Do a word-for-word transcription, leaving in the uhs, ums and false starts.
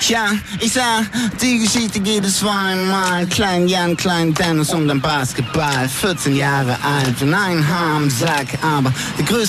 Ja, ich sah, die Geschichte geht es zweimal. Klein Jan, klein Dennis und ein Basketball. vierzehn Jahre alt und ein Harmsack, aber der größte